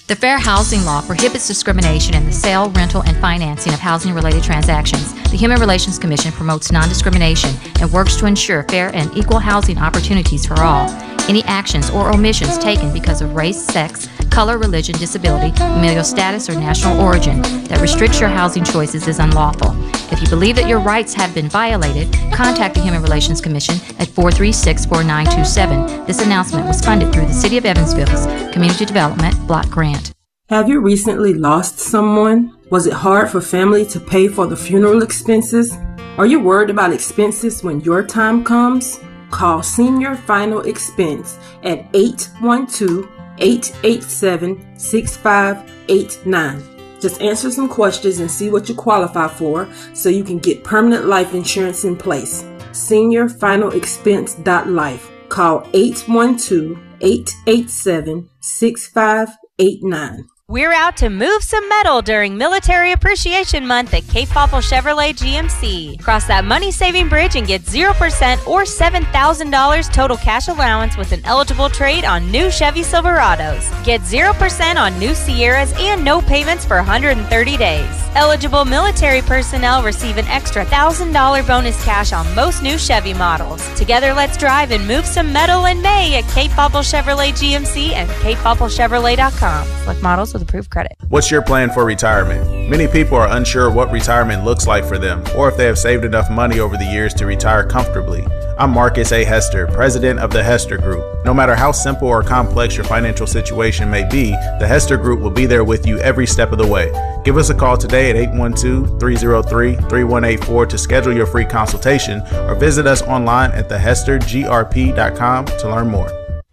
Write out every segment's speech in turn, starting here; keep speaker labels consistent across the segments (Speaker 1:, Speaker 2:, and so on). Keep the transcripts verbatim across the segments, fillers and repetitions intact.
Speaker 1: The Fair Housing Law prohibits discrimination in the sale, rental, and financing of housing-related transactions. The Human Relations Commission promotes non-discrimination and works to ensure fair and equal housing opportunities for all. Any actions or omissions taken because of race, sex, color, religion, disability, familial status, or national origin that restricts your housing choices is unlawful. If you believe that your rights have been violated, contact the Human Relations Commission at four three six, four nine two seven. This announcement was funded through the City of Evansville's Community Development Block Grant.
Speaker 2: Have you recently lost someone? Was it hard for family to pay for the funeral expenses? Are you worried about expenses when your time comes? Call Senior Final Expense at eight one two, eight eight seven, six five eight nine. Just answer some questions and see what you qualify for so you can get permanent life insurance in place. Senior Final Expense dot life. Call eight one two, eight eight seven, six five eight nine.
Speaker 3: We're out to move some metal during Military Appreciation Month at Cape Popple Chevrolet G M C. Cross that money-saving bridge and get zero percent or seven thousand dollars total cash allowance with an eligible trade on new Chevy Silverados. Get zero percent on new Sierras and no payments for one hundred thirty days. Eligible military personnel receive an extra one thousand dollars bonus cash on most new Chevy models. Together, let's drive and move some metal in May at Cape Popple Chevrolet G M C and cape popple chevrolet dot com. Select models with approved credit.
Speaker 4: What's your plan for retirement? Many people are unsure what retirement looks like for them, or if they have saved enough money over the years to retire comfortably. I'm Marcus A. Hester, president of the Hester Group. No matter how simple or complex your financial situation may be, the Hester Group will be there with you every step of the way. Give us a call today at eight one two, three zero three, three one eight four to schedule your free consultation, or visit us online at the hester g r p dot com to learn more.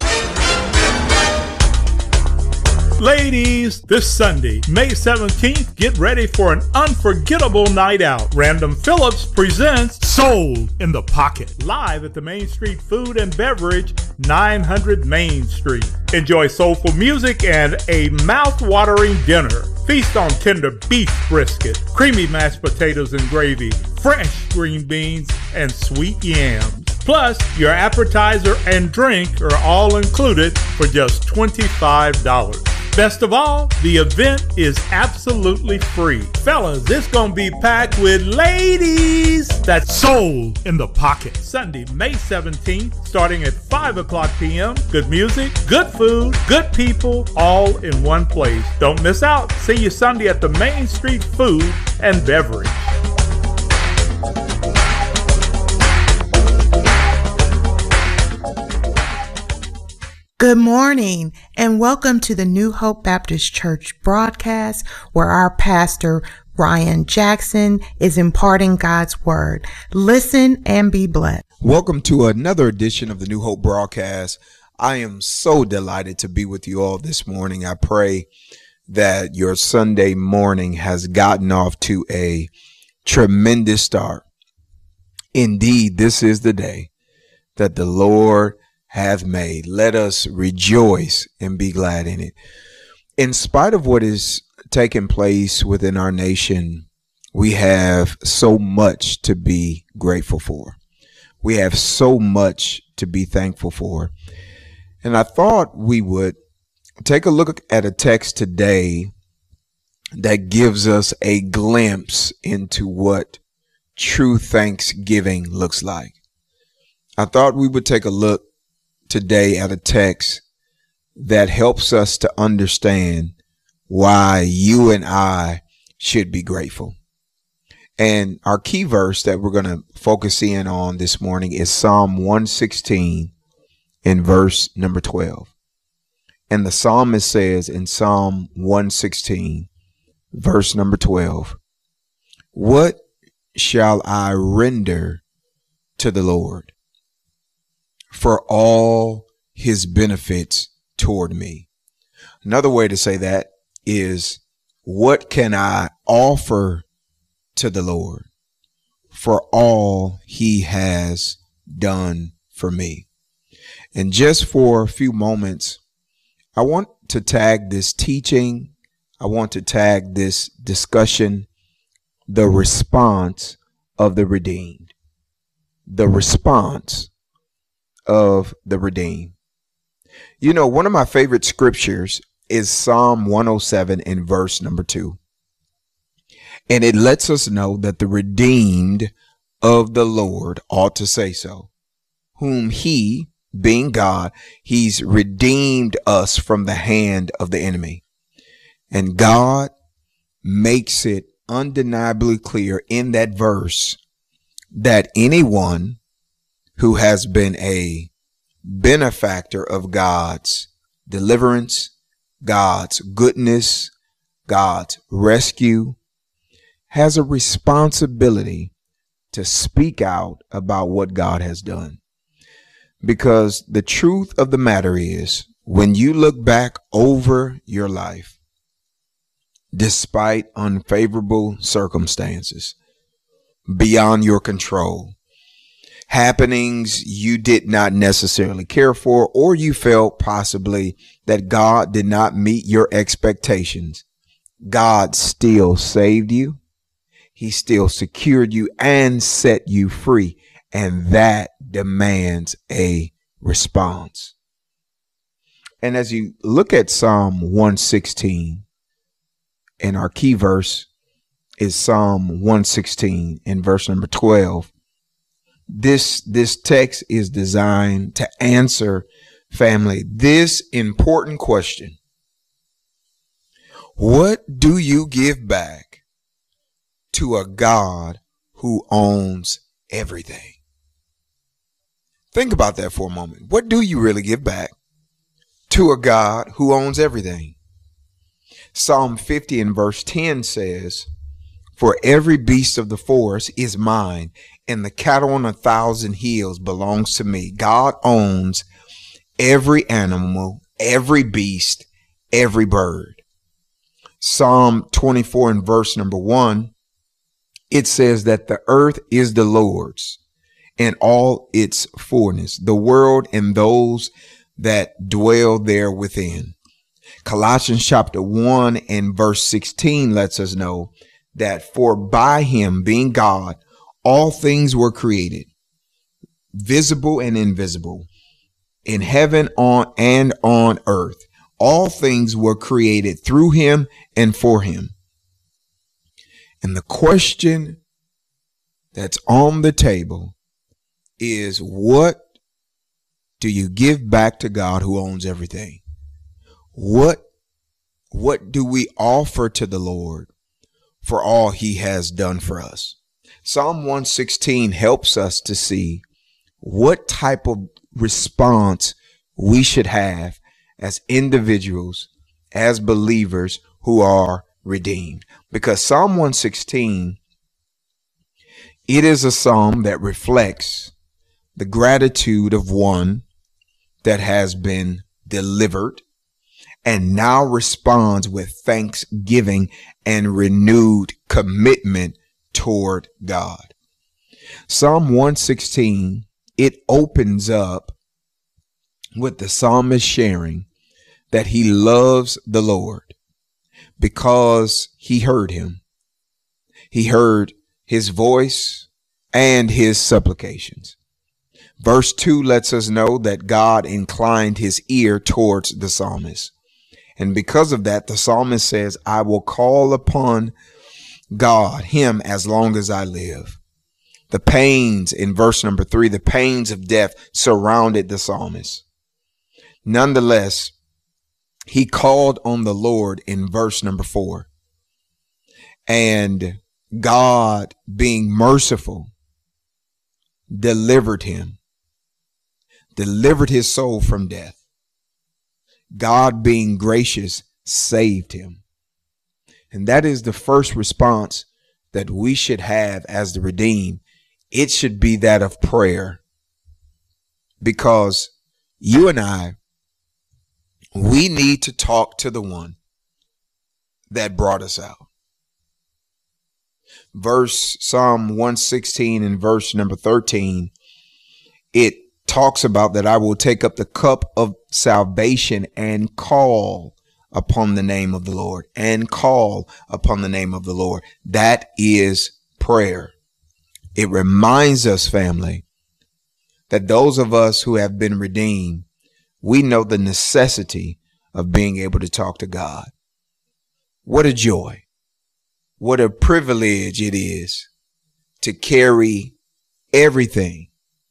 Speaker 5: Ladies, this Sunday, May seventeenth, get ready for an unforgettable night out. Random Phillips presents Soul in the Pocket, live at the Main Street Food and Beverage, nine hundred Main Street. Enjoy soulful music and a mouth-watering dinner. Feast on tender beef brisket, creamy mashed potatoes and gravy, fresh green beans, and sweet yams. Plus, your appetizer and drink are all included for just twenty-five dollars. Best of all, the event is absolutely free. Fellas, it's gonna be packed with ladies. That's Soul in the Pocket. Sunday, May seventeenth, starting at five o'clock p.m. Good music, good food, good people, all in one place. Don't miss out. See you Sunday at the Main Street Food and Beverage.
Speaker 6: Good morning and welcome to the New Hope Baptist Church broadcast, where our pastor Ryan Jackson is imparting God's word. Listen and be blessed.
Speaker 7: Welcome to another edition of the New Hope broadcast. I am so delighted to be with you all this morning. I pray that your Sunday morning has gotten off to a tremendous start. Indeed, this is the day that the Lord have made. Let us rejoice and be glad in it. In spite of what is taking place within our nation, we have so much to be grateful for. We have so much to be thankful for. And I thought we would take a look at a text today that gives us a glimpse into what true thanksgiving looks like. I thought we would take a look today at a text that helps us to understand why you and I should be grateful. And our key verse that we're going to focus in on this morning is Psalm one sixteen in verse number twelve. And the psalmist says in Psalm one sixteen, verse number twelve, "What shall I render to the Lord for all his benefits toward me?" Another way to say that is, what can I offer to the Lord for all he has done for me? And just for a few moments, I want to tag this teaching, I want to tag this discussion, the response of the redeemed. The response of the redeemed. You know, one of my favorite scriptures is Psalm one oh seven in verse number two. And it lets us know that the redeemed of the Lord ought to say so, whom he, being God, he's redeemed us from the hand of the enemy. And God makes it undeniably clear in that verse that anyone who has been a benefactor of God's deliverance, God's goodness, God's rescue, has a responsibility to speak out about what God has done. Because the truth of the matter is, when you look back over your life, despite unfavorable circumstances beyond your control, happenings you did not necessarily care for, or you felt possibly that God did not meet your expectations, God still saved you. He still secured you and set you free. And that demands a response. And as you look at Psalm one sixteen, and our key verse is Psalm one sixteen in verse number twelve. This, this text is designed to answer, family, this important question. What do you give back to a God who owns everything? Think about that for a moment. What do you really give back to a God who owns everything? Psalm fifty and verse ten says, for every beast of the forest is mine, and the cattle on a thousand hills belongs to me. God owns every animal, every beast, every bird. Psalm twenty-four and verse number one, it says that the earth is the Lord's and all its fullness, the world and those that dwell there within. Colossians chapter one and verse sixteen lets us know that for by him, being God, all things were created, visible and invisible, in heaven on and on earth. All things were created through him and for him. And the question that's on the table is, what do you give back to God who owns everything? What, what do we offer to the Lord for all he has done for us? Psalm one sixteen helps us to see what type of response we should have as individuals, as believers who are redeemed. Because Psalm one sixteen, it is a psalm that reflects the gratitude of one that has been delivered and now responds with thanksgiving and renewed commitment toward God. Psalm one sixteen, it opens up with the psalmist sharing that he loves the Lord because he heard him. He heard his voice and his supplications. Verse two lets us know that God inclined his ear towards the psalmist. And because of that, the psalmist says, I will call upon God, him, as long as I live. The pains, in verse number three, the pains of death surrounded the psalmist. Nonetheless, he called on the Lord in verse number four. And God, being merciful, delivered him, delivered his soul from death. God, being gracious, saved him. And that is the first response that we should have as the redeemed. It should be that of prayer. Because you and I, we need to talk to the one that brought us out. Verse Psalm one sixteen and verse number thirteen, it talks about that I will take up the cup of salvation and call upon the name of the Lord, and call upon the name of the Lord. That is prayer. It reminds us, family, that those of us who have been redeemed, we know the necessity of being able to talk to God. What a joy. What a privilege it is to carry everything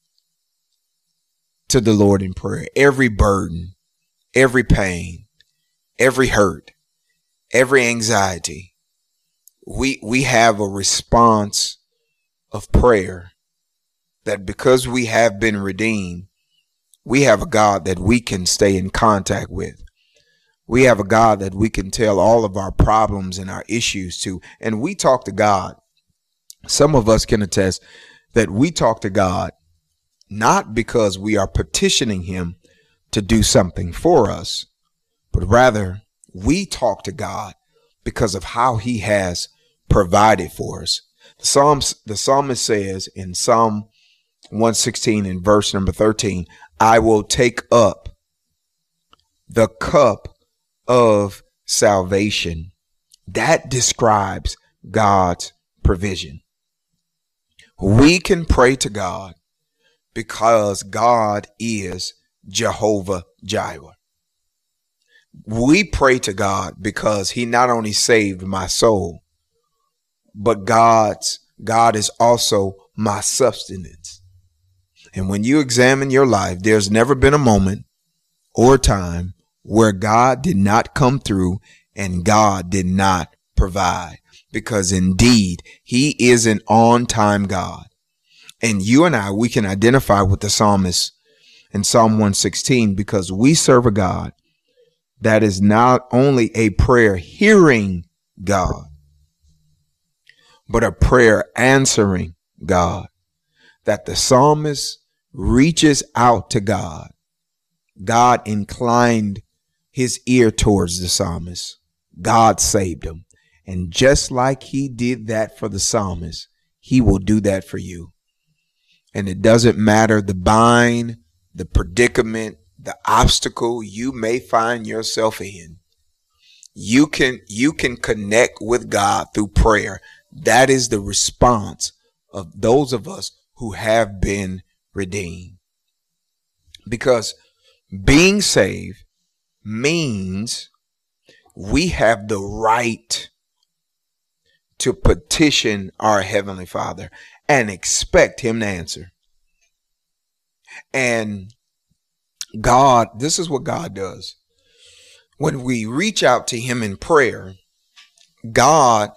Speaker 7: to the Lord in prayer. Every burden, every pain, every hurt, every anxiety. We, we have a response of prayer that because we have been redeemed, we have a God that we can stay in contact with. We have a God that we can tell all of our problems and our issues to, and we talk to God. Some of us can attest that we talk to God not because we are petitioning him to do something for us, but rather we talk to God because of how he has provided for us. The Psalms, the psalmist says in Psalm one sixteen in verse number thirteen, I will take up the cup of salvation. That describes God's provision. We can pray to God because God is Jehovah Jireh. We pray to God because he not only saved my soul, but God's God is also my sustenance. And when you examine your life, there's never been a moment or time where God did not come through and God did not provide, because indeed he is an on-time God. And you and I, we can identify with the psalmist in Psalm one sixteen because we serve a God that is not only a prayer hearing God, but a prayer answering God. That the psalmist reaches out to God. God inclined his ear towards the psalmist. God saved him. And just like he did that for the psalmist, he will do that for you. And it doesn't matter the bind, the predicament, the obstacle you may find yourself in. You can, you can connect with God through prayer. That is the response of those of us who have been redeemed. Because being saved means we have the right to petition our Heavenly Father and expect him to answer. And God, this is what God does. When we reach out to him in prayer, God,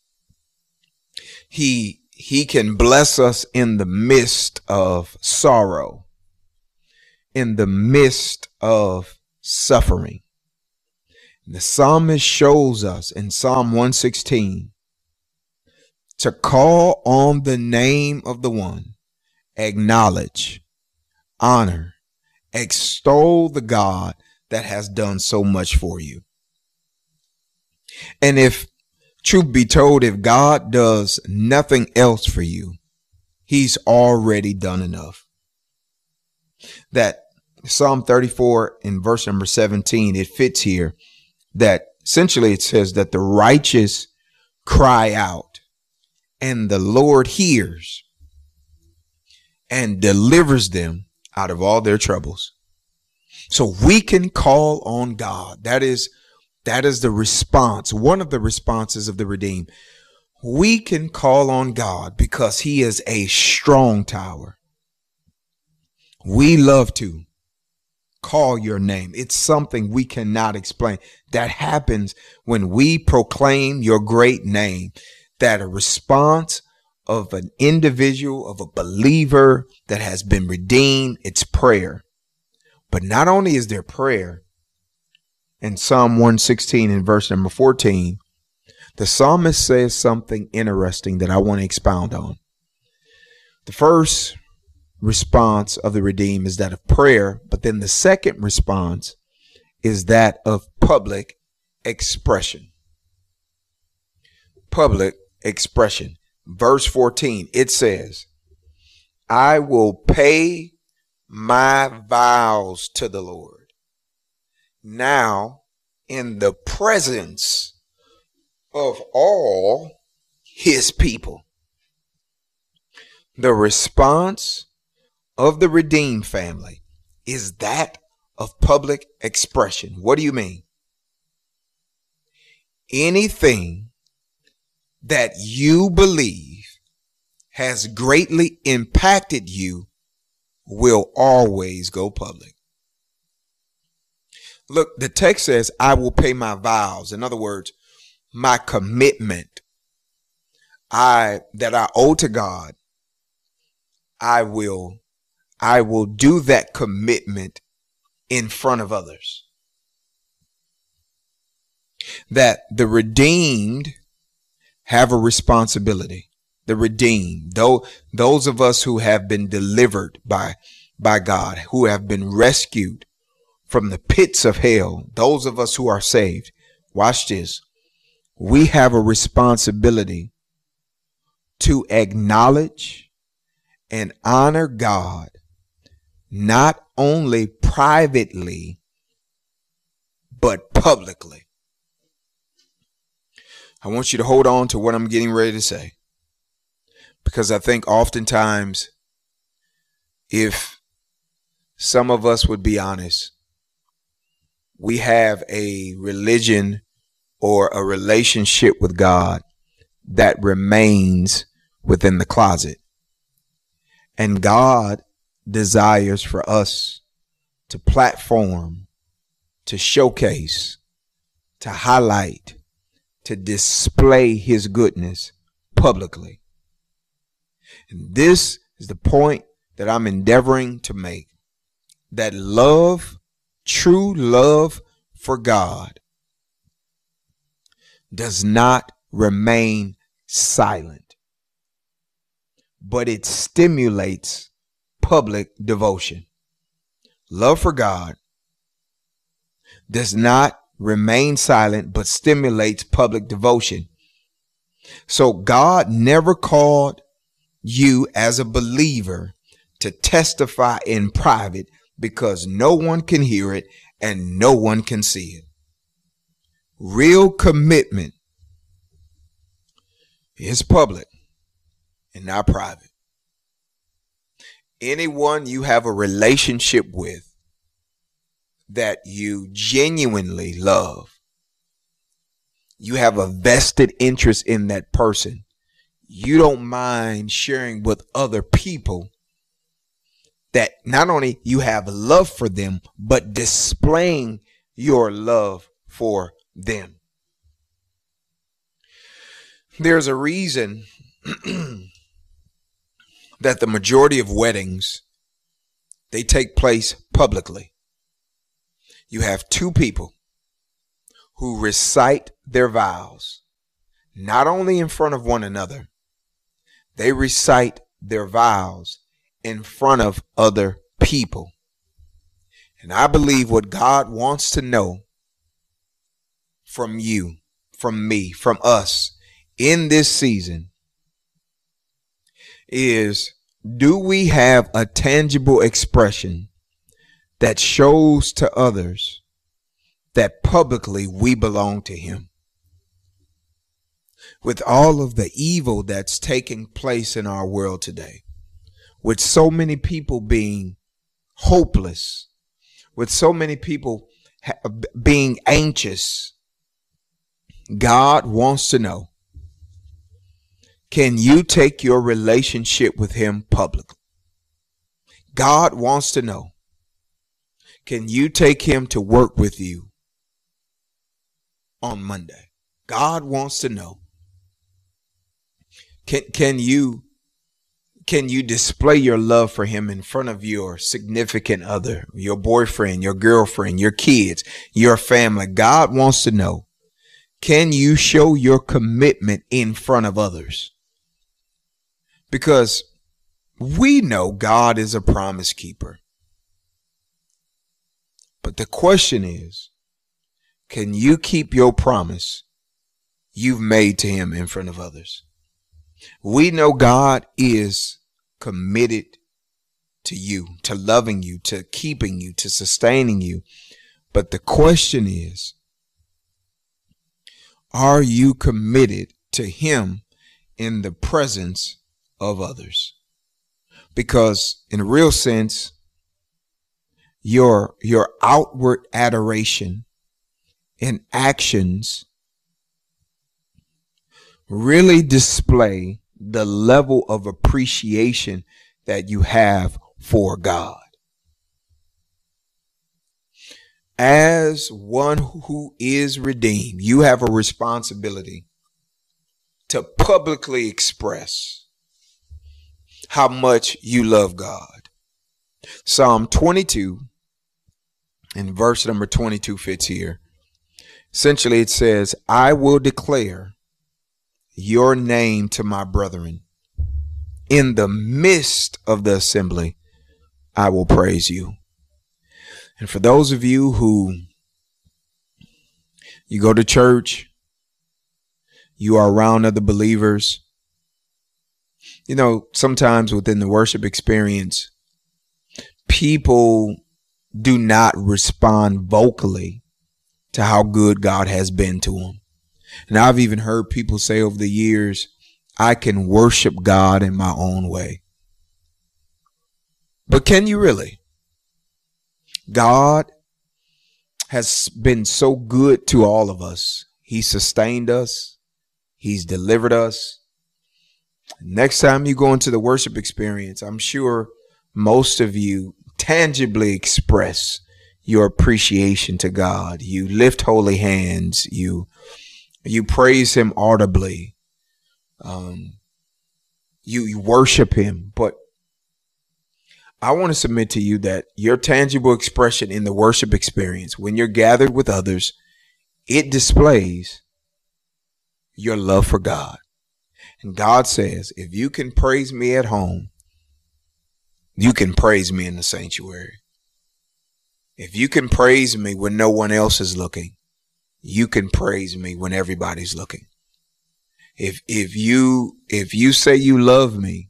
Speaker 7: he, he can bless us in the midst of sorrow, in the midst of suffering. The psalmist shows us in Psalm one sixteen to call on the name of the one, acknowledge, honor, extol the God that has done so much for you. And if truth be told, if God does nothing else for you, he's already done enough. That Psalm thirty-four in verse number seventeen, it fits here that essentially it says that the righteous cry out and the Lord hears and delivers them out of all their troubles. So we can call on God. That is, that is the response. One of the responses of the redeemed. We can call on God because he is a strong tower. We love to call your name. It's something we cannot explain. That happens when we proclaim your great name. That a response of an individual, of a believer that has been redeemed, it's prayer. But not only is there prayer, in Psalm one sixteen in verse number fourteen, the psalmist says something interesting that I want to expound on. The first response of the redeemed is that of prayer, but then the second response is that of public expression. Public expression. Verse fourteen, it says, I will pay my vows to the Lord now in the presence of all his people. The response of the redeemed family is that of public expression. What do you mean? Anything that you believe has greatly impacted you will always go public. Look, the text says, I will pay my vows. In other words, my commitment I that I owe to God. I will, I will do that commitment in front of others. That the redeemed have a responsibility. The redeemed, though those of us who have been delivered by, by God, who have been rescued from the pits of hell, those of us who are saved, watch this. We have a responsibility to acknowledge and honor God, not only privately, but publicly. I want you to hold on to what I'm getting ready to say, because I think oftentimes if some of us would be honest, we have a religion or a relationship with God that remains within the closet. And God desires for us to platform, to showcase, to highlight, to display his goodness publicly. And this is the point that I'm endeavoring to make, that love, true love for God, does not remain silent, but it stimulates public devotion. Love for God does not remain silent, but stimulates public devotion. So God never called you as a believer to testify in private, because no one can hear it and no one can see it. Real commitment is public and not private. Anyone you have a relationship with that you genuinely love, you have a vested interest in that person, you don't mind sharing with other people that not only you have love for them, but displaying your love for them. There's a reason that the majority of weddings, they take place publicly. You have two people who recite their vows, not only in front of one another, they recite their vows in front of other people. And I believe what God wants to know from you, from me, from us in this season is, do we have a tangible expression that shows to others that publicly we belong to him? With all of the evil that's taking place in our world today, with so many people being hopeless, with so many people ha- being anxious, God wants to know, can you take your relationship with him publicly? God wants to know, can you take him to work with you on Monday? God wants to know, can, can you Can you display your love for him in front of your significant other, your boyfriend, your girlfriend, your kids, your family? God wants to know, can you show your commitment in front of others? Because we know God is a promise keeper. But the question is, can you keep your promise you've made to him in front of others? We know God is committed to you, to loving you, to keeping you, to sustaining you. But the question is, are you committed to him in the presence of others? Because in a real sense, your, your outward adoration and actions really display the level of appreciation that you have for God. As one who is redeemed, you have a responsibility to publicly express how much you love God. Psalm twenty-two and verse number twenty-two fits here. Essentially, it says, I will declare your name to my brethren. In the midst of the assembly, I will praise you. And for those of you who you go to church, you are around other believers, you know, sometimes within the worship experience, people do not respond vocally to how good God has been to them. And I've even heard people say over the years, I can worship God in my own way. But can you really? God has been so good to all of us. He sustained us. He's delivered us. Next time you go into the worship experience, I'm sure most of you tangibly express your appreciation to God. You lift holy hands. You, you praise him audibly. Um, you, you worship him. But I want to submit to you that your tangible expression in the worship experience, when you're gathered with others, it displays your love for God. And God says, if you can praise me at home, you can praise me in the sanctuary. If you can praise me when no one else is looking, you can praise me when everybody's looking. If, if you, if you say you love me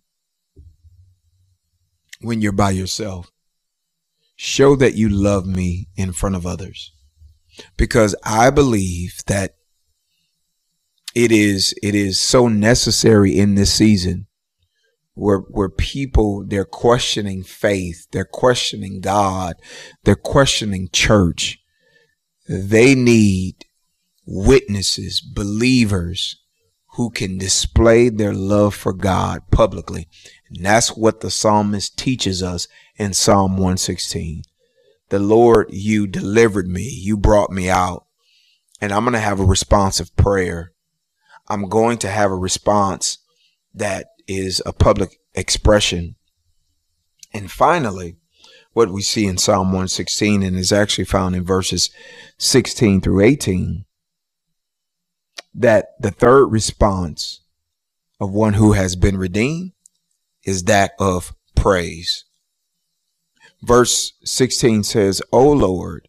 Speaker 7: when you're by yourself, show that you love me in front of others, because I believe that it is, it is so necessary in this season where, where people, they're questioning faith, they're questioning God, they're questioning church. They need witnesses, believers who can display their love for God publicly. And that's what the psalmist teaches us in Psalm one sixteen. The Lord, you delivered me. You brought me out. And I'm going to have a responsive prayer. I'm going to have a response that is a public expression. And finally, what we see in Psalm one sixteen, and is actually found in verses sixteen through eighteen, that the third response of one who has been redeemed is that of praise. Verse sixteen says, O Lord,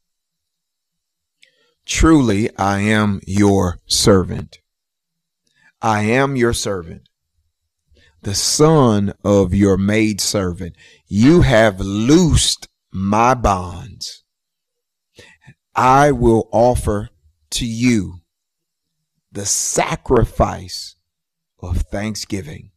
Speaker 7: truly I am your servant. I am your servant, the son of your maidservant. You have loosed my bonds. I will offer to you the sacrifice of thanksgiving,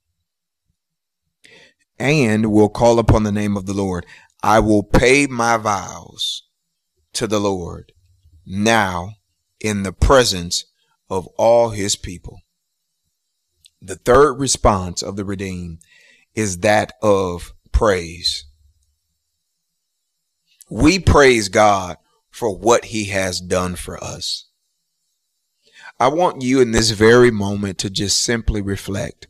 Speaker 7: and will call upon the name of the Lord. I will pay my vows to the Lord now in the presence of all his people. The third response of the redeemed is that of praise. We praise God for what he has done for us. I want you in this very moment to just simply reflect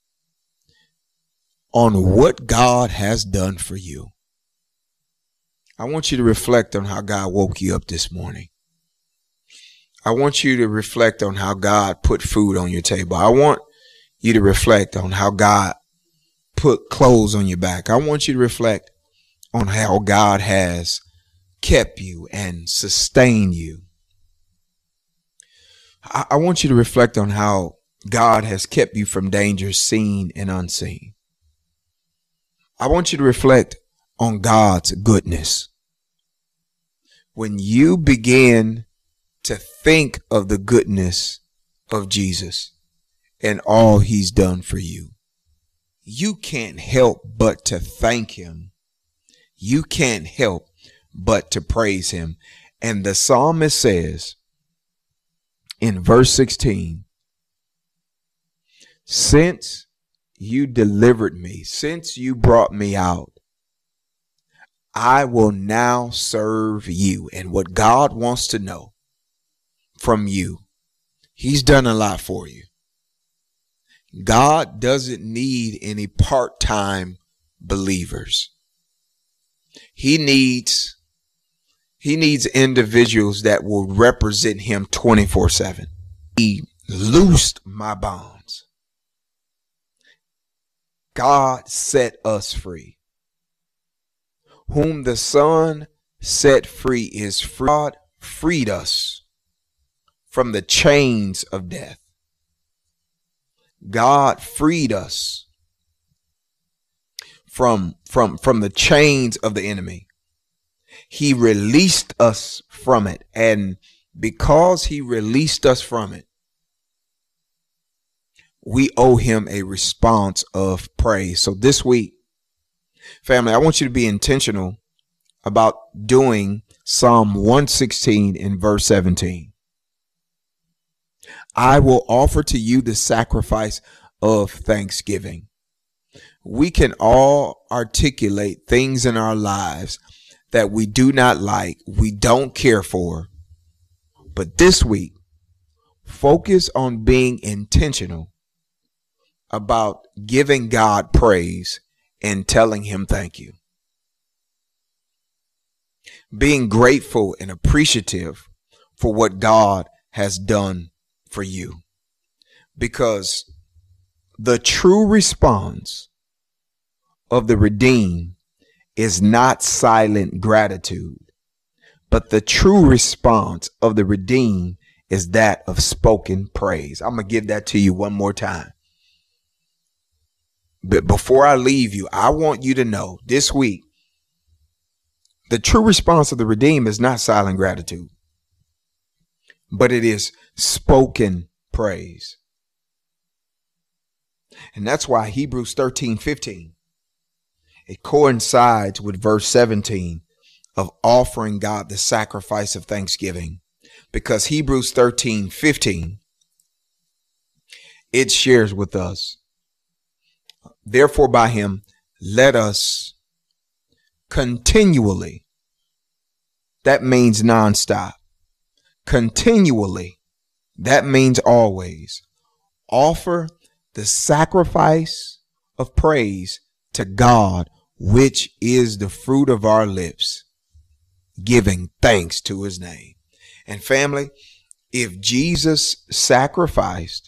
Speaker 7: on what God has done for you. I want you to reflect on how God woke you up this morning. I want you to reflect on how God put food on your table. I want you to reflect on how God put clothes on your back. I want you to reflect on how God has kept you and sustained you. I, I want you to reflect on how God has kept you from dangers seen and unseen. I want you to reflect on God's goodness. When you begin to think of the goodness of Jesus and all he's done for you, you can't help but to thank him. You can't help but to praise him. And the psalmist says in verse sixteen, since you delivered me, since you brought me out, I will now serve you. And what God wants to know from you, he's done a lot for you. God doesn't need any part-time believers. He needs, he needs individuals that will represent him twenty-four seven. He loosed my bonds. God set us free. Whom the Son set free is free. God freed us from the chains of death. God freed us from, from, from the chains of the enemy. He released us from it. And because he released us from it, we owe him a response of praise. So this week, family, I want you to be intentional about doing Psalm one sixteen in verse seventeen. I will offer to you the sacrifice of thanksgiving. We can all articulate things in our lives that we do not like, we don't care for. But this week, focus on being intentional about giving God praise and telling him thank you. Being grateful and appreciative for what God has done for you. Because the true response of the redeemed is not silent gratitude, but the true response of the redeemed is that of spoken praise. I'm going to give that to you one more time. But before I leave you, I want you to know this week, the true response of the redeemed is not silent gratitude, but it is spoken praise. And that's why Hebrews thirteen fifteen, it coincides with verse seventeen of offering God the sacrifice of thanksgiving, because Hebrews thirteen fifteen, it shares with us, therefore by him, let us continually, that means nonstop, continually, that means always, offer the sacrifice of praise to God, which is the fruit of our lips, giving thanks to his name. And family, if Jesus sacrificed